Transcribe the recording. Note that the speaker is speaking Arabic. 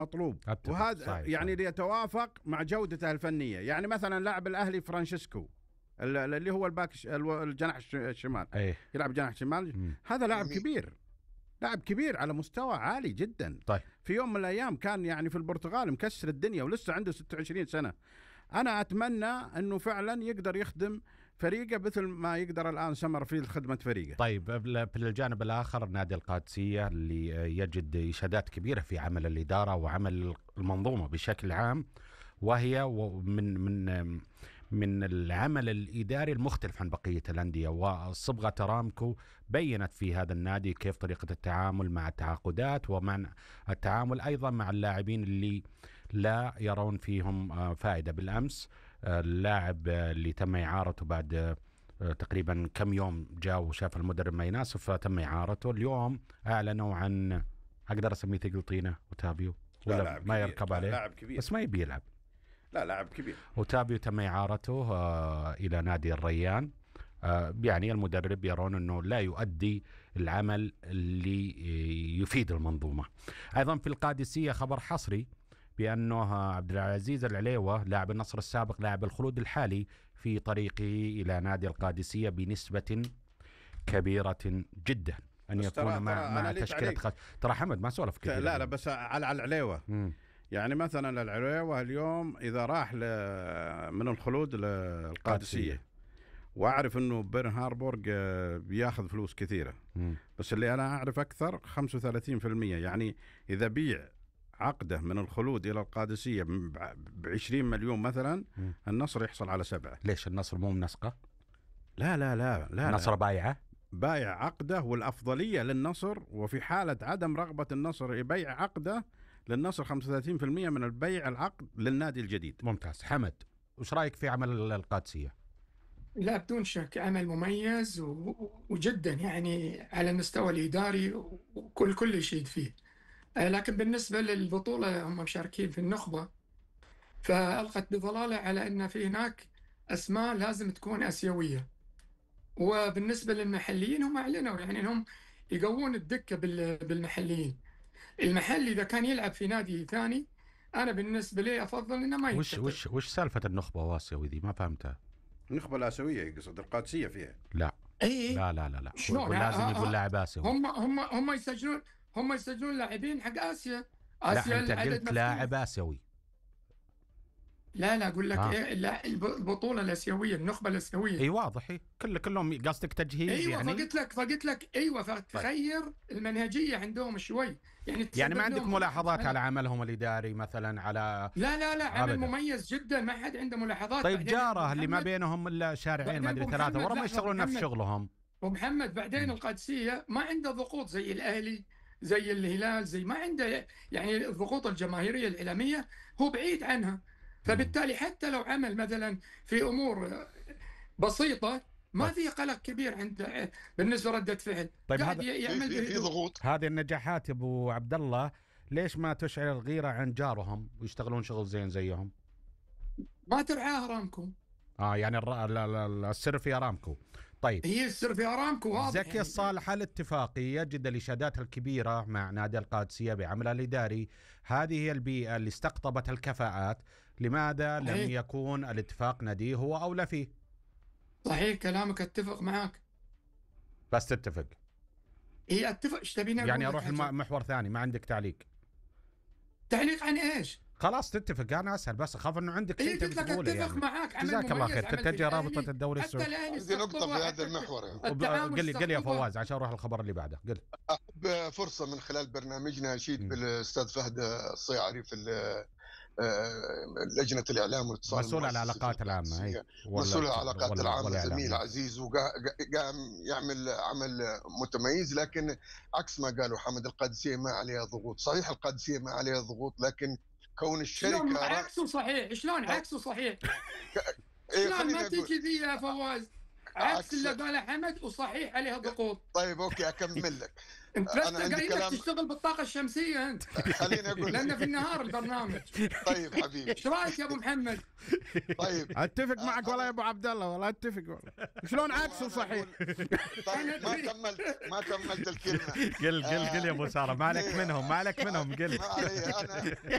مطلوب، أتفق. وهذا صحيح. يعني يتوافق مع جودته الفنيه. يعني مثلا لاعب الاهلي فرانشيسكو اللي هو الجناح الشمال، ايه يلعب جناح شمال. هذا لاعب كبير، لاعب كبير على مستوى عالي جدا. طيب. في يوم من الايام كان يعني في البرتغال مكسر الدنيا ولسه عنده 26 سنه. انا اتمنى انه فعلا يقدر يخدم فريقه مثل ما يقدر الان سمر في خدمه فريقه. طيب، بالجانب الاخر نادي القادسيه اللي يجد اشادات كبيره في عمل الاداره وعمل المنظومه بشكل عام، وهي من العمل الإداري المختلف عن بقية الأندية. وصبغة أرامكو بيّنت في هذا النادي كيف طريقة التعامل مع التعاقدات ومع التعامل أيضا مع اللاعبين اللي لا يرون فيهم فائدة. بالأمس اللاعب اللي تم إعارته بعد تقريبا كم يوم جاء وشاف المدرب ما يناسب فتم إعارته. اليوم أعلنوا عن، أقدر أسميه ثقل طينة وتابيو، ولا ما يركب عليه؟ لاعب كبير بس ما يبي يلعب. لا، لاعب كبير. وتابيو تم إعارته إلى نادي الريان. يعني المدرب يرون أنه لا يؤدي العمل اللي يفيد المنظومة. أيضا في القادسية خبر حصري بأنه عبد العزيز العليوة لاعب النصر السابق لاعب الخلود الحالي في طريقه إلى نادي القادسية بنسبة كبيرة جدا أن يكون مع تشكيلة ترى حمد ما سولف كثير. لا بس على العليوة. يعني مثلا العليوة اليوم إذا راح من الخلود للقادسية، وأعرف أنه بيرن هاربورغ بياخذ فلوس كثيرة، بس اللي أنا أعرف أكثر 35%. يعني إذا بيع عقده من الخلود إلى القادسية ب20 مليون مثلا، النصر يحصل على 7. ليش النصر مو منسقة؟ لا النصر بايع عقده، والأفضلية للنصر. وفي حالة عدم رغبة النصر يبيع عقده للنصر 35% من البيع العقد للنادي الجديد. ممتاز. حمد، وش رأيك في عمل القادسية؟ لا بدون شك عمل مميز وجدا، يعني على المستوى الإداري وكل يشيد فيه. لكن بالنسبة للبطولة هم مشاركين في النخبة، فألقت بظلالة على أن في هناك أسماء لازم تكون آسيوية. وبالنسبة للمحليين هم أعلنوا يعني أنهم يقوون الدكة بالمحليين. المحلي إذا كان يلعب في نادي ثاني، أنا بالنسبة لي أفضل إنه ما يتكتل. وش سالفة النخبة وآسيوي ذي؟ ما فهمتها. النخبة الآسيوية يقصد القادسية فيها؟ لا أي لا شلون؟ لازم يقول لاعب آسيوي. هم يسجلون لاعبين حق آسيا. لا أنت قلت لاعب آسيوي. لا أقول لك لا، البطولة الآسيوية، النخبة الآسيوية. اي واضح. كلهم قصدك تجهيز. أيوة يعني فقلت لك أيوة، فتغير المنهجية عندهم شوي. يعني ما عندك ملاحظات على عملهم الإداري مثلا؟ على لا عمل مميز جدا، ما حد عنده ملاحظات. طيب جاره اللي ما بينهم إلا شارعين ما أدري 3، ورا ما يشتغلون نفس شغلهم. ومحمد بعدين القادسية ما عنده ضغوط زي الأهلي زي الهلال، زي ما عنده يعني الضغوط الجماهيرية الإعلامية، هو بعيد عنها. فبالتالي حتى لو عمل مثلا في أمور بسيطة ما في قلق كبير عند بالنسبة ردة فعل. طيب قاعد يعمل في ضغوط. هذه النجاحات يا أبو عبد الله ليش ما تشعر الغيرة عن جارهم ويشتغلون شغل زيهم؟ ما ترعاه أرامكو. يعني السر في أرامكو. طيب هي السر في أرامكو واضح. زكي الصالح الاتفاقي يجد الإشادات الكبيرة مع نادي القادسية بعمله الإداري. هذه هي البيئة اللي استقطبت الكفاءات. لماذا لم يكون الاتفاق ناديه هو أولى فيه؟ صحيح كلامك، اتفق معك. بس تتفق؟ اتفق. ايش تبيني يعني اروح محور ثاني، ما عندك تعليق عن ايش؟ خلاص تتفق. انا اسهل بس اخاف انه عندك شيء تبي تقوله. اتفق معاك. جزاك الله خير. تتجه رابطة الدوري السعودي. هذه نقطة في هذا المحور. قل يا فواز عشان اروح الخبر اللي بعده. قل. أحب فرصة من خلال برنامجنا أشيد بالأستاذ فهد الصيعري في لجنة الإعلام والاتصال، مسؤول على العلاقات العامة. مسؤول على العلاقات العامة، زميل عزيز، وقام يعمل عمل متميز. لكن عكس ما قالوا حمد، القادسية ما عليها ضغوط. صحيح القادسية ما عليها ضغوط، لكن كون الشركة شلون عكسه صحيح؟ شلون عكسه صحيح؟ شلون ما تيجي ذي يا فواز؟ عكس اللي قاله حمد وصحيح عليها ضغوط. طيب اوكي اكمل لك. انت بس قايل تشتغل بالطاقه الشمسيه انت. خليني اقول لان في النهار البرنامج. طيب حبيبي، ايش رايك يا ابو محمد؟ طيب اتفق معك والله يا ابو عبد الله، والله اتفق والله. شلون عكسه صحيح؟ طيب ما كملت الكلمه. قل يا ابو ساره. ما عليك منهم قل. ما علي انا